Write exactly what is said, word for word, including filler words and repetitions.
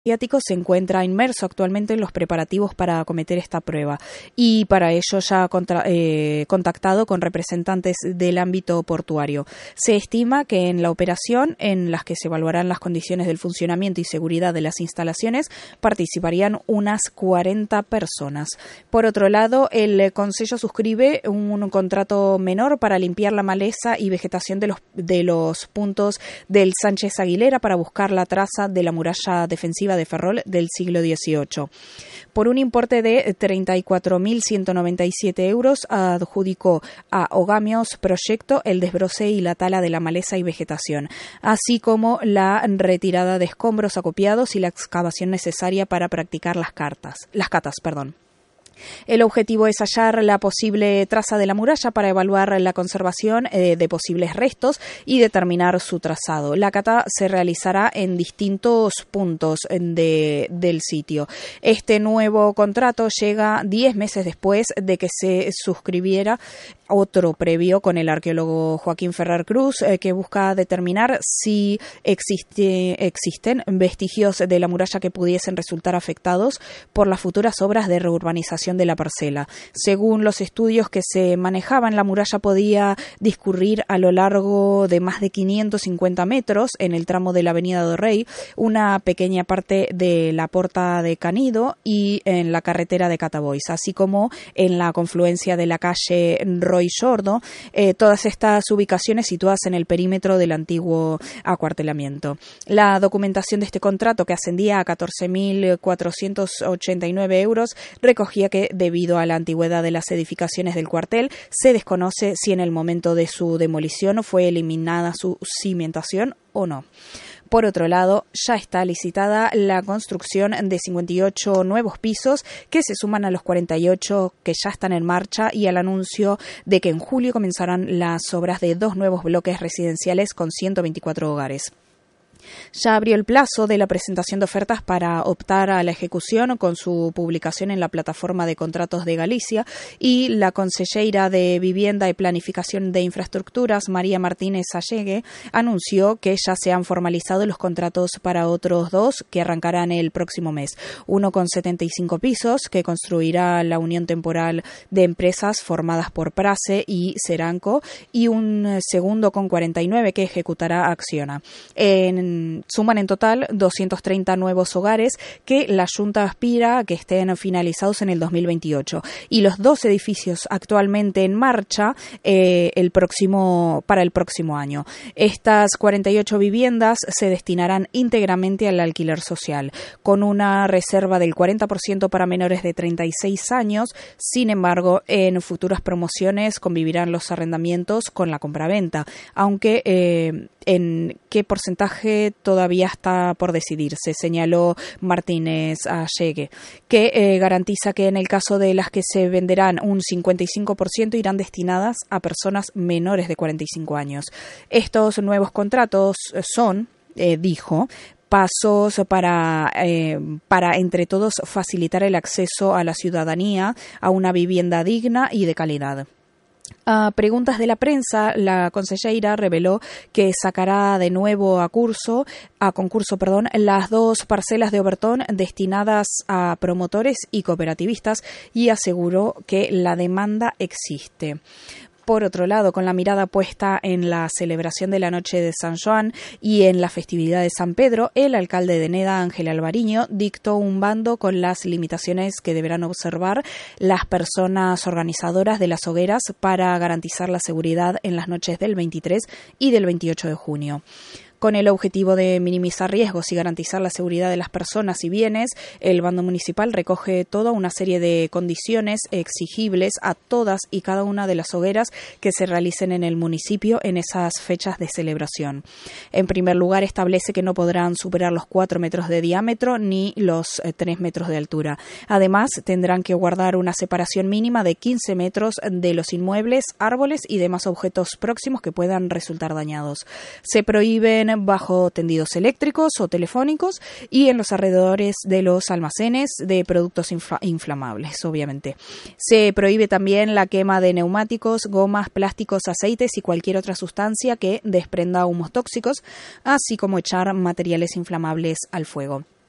Asiático se encuentra inmerso actualmente en los preparativos para acometer esta prueba y para ello ya ha contra, eh, contactado con representantes del ámbito portuario. Se estima que en la operación, en las que se evaluarán las condiciones del funcionamiento y seguridad de las instalaciones, participarían unas cuarenta personas. Por otro lado, el Concello suscribe un, un contrato menor para limpiar la maleza y vegetación de los, de los puntos del Sánchez Aguilera para buscar la traza de la muralla defensiva de Ferrol del siglo dieciocho. Por un importe de treinta y cuatro mil ciento noventa y siete euros, adjudicó a Ogamios Proyecto el desbroce y la tala de la maleza y vegetación, así como la retirada de escombros acopiados y la excavación necesaria para practicar las cartas, las catas, perdón. El objetivo es hallar la posible traza de la muralla para evaluar la conservación eh, de posibles restos y determinar su trazado. La cata se realizará en distintos puntos de, del sitio. Este nuevo contrato llega diez meses después de que se suscribiera otro previo con el arqueólogo Joaquín Ferrer Cruz, eh, que busca determinar si existe, existen vestigios de la muralla que pudiesen resultar afectados por las futuras obras de reurbanización de la parcela. Según los estudios que se manejaban, la muralla podía discurrir a lo largo de más de quinientos cincuenta metros en el tramo de la Avenida do Rei, una pequeña parte de la Porta de Canido y en la carretera de Catabois, así como en la confluencia de la calle Roy Sordo, eh, todas estas ubicaciones situadas en el perímetro del antiguo acuartelamiento. La documentación de este contrato, que ascendía a catorce mil cuatrocientos ochenta y nueve euros, recogía que, debido a la antigüedad de las edificaciones del cuartel, se desconoce si en el momento de su demolición fue eliminada su cimentación o no. Por otro lado, ya está licitada la construcción de cincuenta y ocho nuevos pisos que se suman a los cuarenta y ocho que ya están en marcha y al anuncio de que en julio comenzarán las obras de dos nuevos bloques residenciales con ciento veinticuatro hogares. Ya abrió el plazo de la presentación de ofertas para optar a la ejecución con su publicación en la plataforma de contratos de Galicia y la consellera de Vivienda y Planificación de Infraestructuras, María Martínez Allegue, anunció que ya se han formalizado los contratos para otros dos que arrancarán el próximo mes. Uno con setenta y cinco pisos que construirá la Unión Temporal de Empresas formadas por Prase y Seranco y un segundo con cuarenta y nueve que ejecutará Acciona. En Suman en total doscientos treinta nuevos hogares que la Junta aspira a que estén finalizados en el dos mil veintiocho y los dos edificios actualmente en marcha eh, el próximo para el próximo año. Estas cuarenta y ocho viviendas se destinarán íntegramente al alquiler social, con una reserva del cuarenta por ciento para menores de treinta y seis años. Sin embargo, en futuras promociones convivirán los arrendamientos con la compraventa, aunque eh, en qué porcentaje todavía está por decidirse, señaló Martínez Allegue, que eh, garantiza que en el caso de las que se venderán, un cincuenta y cinco por ciento irán destinadas a personas menores de cuarenta y cinco años. Estos nuevos contratos son, eh, dijo, pasos para, eh, para, entre todos, facilitar el acceso a la ciudadanía a una vivienda digna y de calidad. A preguntas de la prensa, la consellera reveló que sacará de nuevo a curso, a concurso, perdón, las dos parcelas de Obertón destinadas a promotores y cooperativistas y aseguró que la demanda existe. Por otro lado, con la mirada puesta en la celebración de la Noche de San Joan y en la festividad de San Pedro, el alcalde de Neda, Ángel Alvariño, dictó un bando con las limitaciones que deberán observar las personas organizadoras de las hogueras para garantizar la seguridad en las noches del veintitrés y del veintiocho de junio. Con el objetivo de minimizar riesgos y garantizar la seguridad de las personas y bienes, el bando municipal recoge toda una serie de condiciones exigibles a todas y cada una de las hogueras que se realicen en el municipio en esas fechas de celebración. En primer lugar, establece que no podrán superar los cuatro metros de diámetro ni los tres metros de altura. Además, tendrán que guardar una separación mínima de quince metros de los inmuebles, árboles y demás objetos próximos que puedan resultar dañados. Se prohíben bajo tendidos eléctricos o telefónicos y en los alrededores de los almacenes de productos infla- inflamables, obviamente. Se prohíbe también la quema de neumáticos, gomas, plásticos, aceites y cualquier otra sustancia que desprenda humos tóxicos, así como echar materiales inflamables al fuego.